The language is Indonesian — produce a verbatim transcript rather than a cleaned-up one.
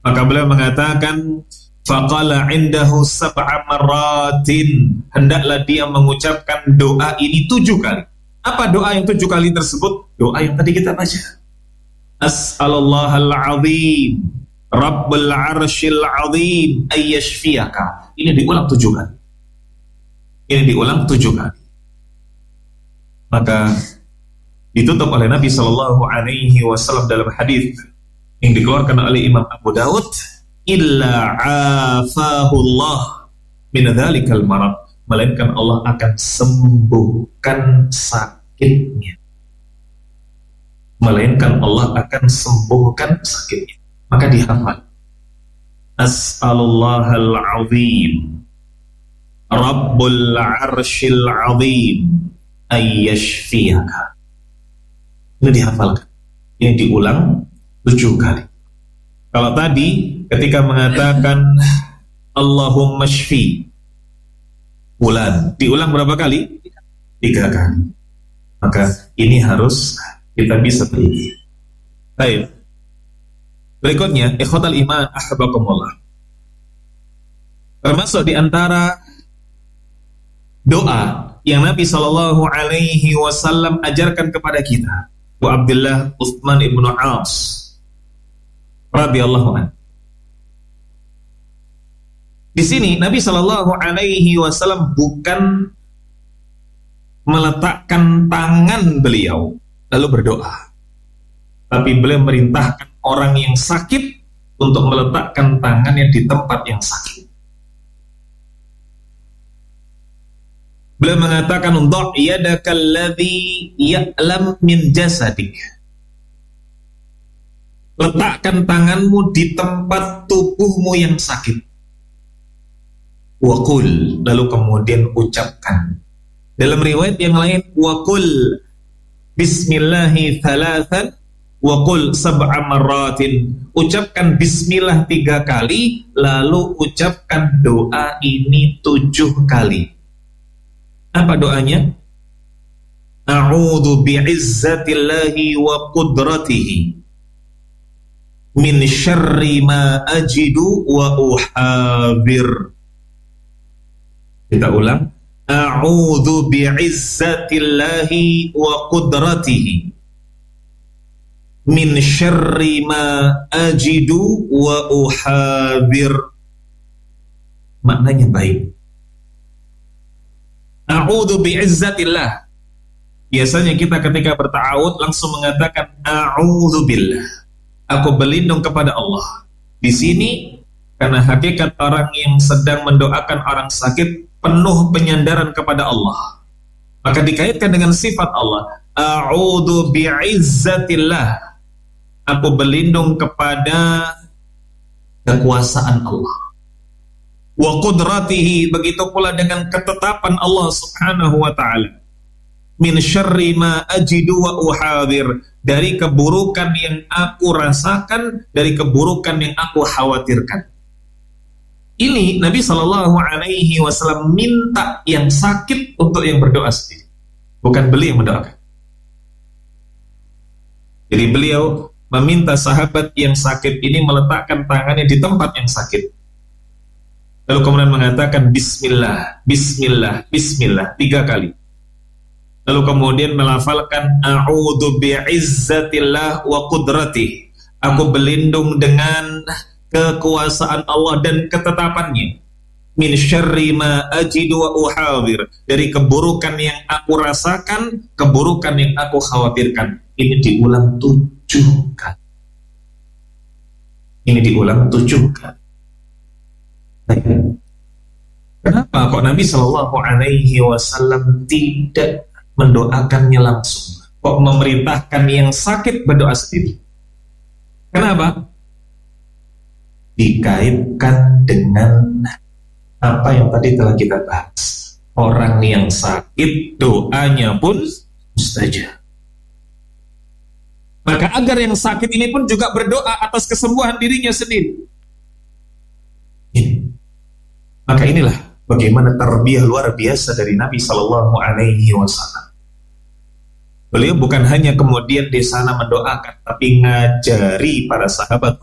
Maka beliau mengatakan, faqala indahu sab'a marratin, hendaklah dia mengucapkan doa ini tujuh kali. Apa doa yang tujuh kali tersebut? Doa yang tadi kita baca. As'alallahal azim Rabbul arshil azim ayyashfiyaka. Ini diulang tujuh kali. Ini diulang tujuh kali. Maka ditutup oleh Nabi Shallallahu Alaihi Wasallam dalam hadis yang dikeluarkan oleh Imam Abu Dawud, illa afahullah min dzalikal marad, melainkan Allah akan sembuhkan sakitnya. Melainkan Allah akan sembuhkan sakitnya. Maka dihafal. As'alullahal azim Rabbul arshil azim ayyashfiyaka. Ini dihafalkan. Ini diulang tujuh kali. Kalau tadi ketika mengatakan Allahumma shfi fulan, diulang berapa kali? Tiga kali. Maka ini harus kita bisa teliti. Baik. Berikutnya, ikhwatal iman ahbakumullah. Termasuk di antara doa yang Nabi Shallallahu Alaihi Wasallam ajarkan kepada kita, Abu Abdullah Utsman ibnu As radhiyallahu anhu. Di sini Nabi Shallallahu Alaihi Wasallam bukan meletakkan tangan beliau lalu berdoa, tapi beliau merintahkan orang yang sakit untuk meletakkan tangannya di tempat yang sakit. Beliau mengatakan, "Dha' yadaka alladhi ya'lam min jasadik." Letakkan tanganmu di tempat tubuhmu yang sakit. Wa qul, lalu kemudian ucapkan. Dalam riwayat yang lain, wa qul bismillahi thalathan wa qul sab'a marratin. Ucapkan bismillah tiga kali, lalu ucapkan doa ini tujuh kali. Apa doanya? A'udzu bi'izzatillahi wa qudratihi min syarri ma ajidu wa uhabir. Kita ulang. A'udzu bi'izzatillahi wa qudratihi min syarri ma ajidu wa uhabir. Maknanya baik. A'udzu bi'izzatillah. Biasanya kita ketika berta'awud langsung mengatakan a'udzu billah. Aku berlindung kepada Allah. Di sini karena hakikat orang yang sedang mendoakan orang sakit penuh penyandaran kepada Allah, maka dikaitkan dengan sifat Allah. A'udzu bi'izzatillah. Aku berlindung kepada kekuasaan Allah. Wa qudratihi, begitu pula dengan ketetapan Allah Subhanahu wa ta'ala. Min syarri ma ajidu wa uhadir, dari keburukan yang aku rasakan, dari keburukan yang aku khawatirkan. Ini Nabi Shallallahu Alaihi Wasallam minta yang sakit untuk yang berdoa sendiri, bukan beliau yang mendoakan. Jadi beliau meminta sahabat yang sakit ini meletakkan tangannya di tempat yang sakit. Lalu kemudian mengatakan Bismillah, Bismillah, Bismillah tiga kali. Lalu kemudian melafalkan A'udzu bi'izzatillah wa qudratihi. Aku berlindung dengan kekuasaan Allah dan ketetapannya. Min syarri ma ajidu wa uhadir, dari keburukan yang aku rasakan, keburukan yang aku khawatirkan. Ini diulang tujuh kali. Ini diulang tujuh kali. Kenapa kok Nabi Shallallahu Alaihi Wasallam tidak mendoakannya langsung? Kok memerintahkan yang sakit berdoa sendiri? Kenapa? Dikaitkan dengan apa yang tadi telah kita bahas. Orang yang sakit doanya pun mustajab. Maka agar yang sakit ini pun juga berdoa atas kesembuhan dirinya sendiri. Ini. Maka inilah bagaimana tarbiyah luar biasa dari Nabi Sallallahu Alaihi Wasallam. Beliau bukan hanya kemudian di sana mendoakan, tapi ngajari para sahabat